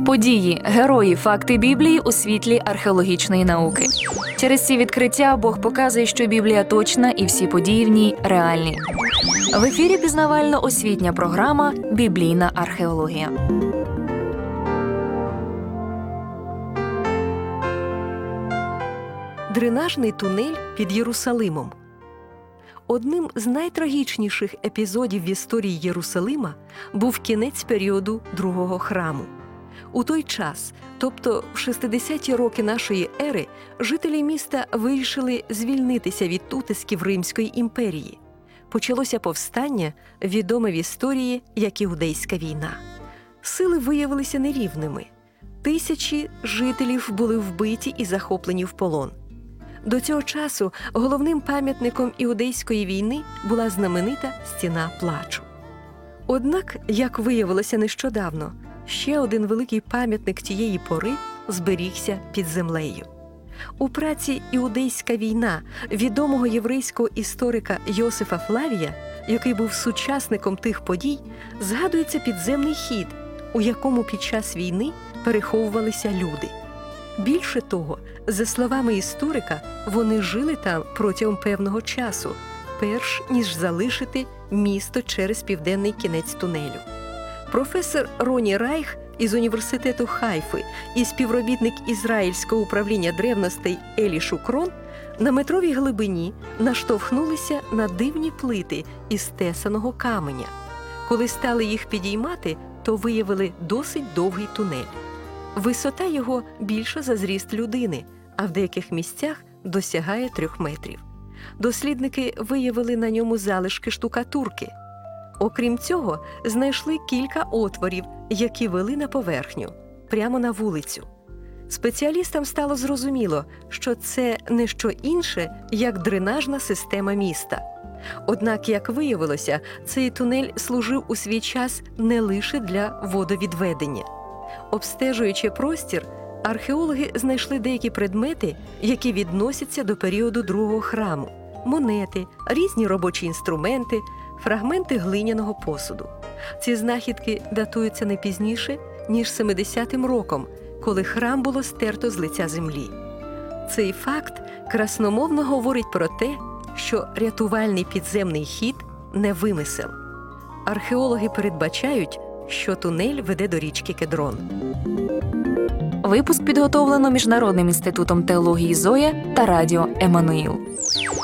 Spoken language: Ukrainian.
Події, герої, факти Біблії у світлі археологічної науки. Через ці відкриття Бог показує, що Біблія точна і всі події в ній реальні. В ефірі пізнавально-освітня програма «Біблійна археологія». Дренажний тунель під Єрусалимом. Одним з найтрагічніших епізодів в історії Єрусалима був кінець періоду Другого храму. У той час, тобто в 60-ті роки нашої ери, жителі міста вирішили звільнитися від утисків Римської імперії. Почалося повстання, відоме в історії як Іудейська війна. Сили виявилися нерівними. Тисячі жителів були вбиті і захоплені в полон. До цього часу головним пам'ятником Іудейської війни була знаменита Стіна плачу. Однак, як виявилося нещодавно, ще один великий пам'ятник тієї пори зберігся під землею. У праці «Іудейська війна» відомого єврейського історика Йосифа Флавія, який був сучасником тих подій, згадується підземний хід, у якому під час війни переховувалися люди. Більше того, за словами історика, вони жили там протягом певного часу, перш ніж залишити місто через південний кінець тунелю. Професор Роні Райх із університету Хайфи і співробітник Ізраїльського управління древностей Елі Шукрон на метровій глибині наштовхнулися на дивні плити із тесаного каменя. Коли стали їх підіймати, то виявили досить довгий тунель. Висота його більша за зріст людини, а в деяких місцях досягає 3 метрів. Дослідники виявили на ньому залишки штукатурки. Окрім цього, знайшли кілька отворів, які вели на поверхню, прямо на вулицю. Спеціалістам стало зрозуміло, що це не що інше, як дренажна система міста. Однак, як виявилося, цей тунель служив у свій час не лише для водовідведення. Обстежуючи простір, археологи знайшли деякі предмети, які відносяться до періоду Другого храму – монети, різні робочі інструменти, фрагменти глиняного посуду. Ці знахідки датуються не пізніше, ніж 70-м роком, коли храм було стерто з лиця землі. Цей факт красномовно говорить про те, що рятувальний підземний хід – не вимисел. Археологи передбачають, що тунель веде до річки Кедрон. Випуск підготовлено Міжнародним інститутом теології Зоя та радіо Еммануїл.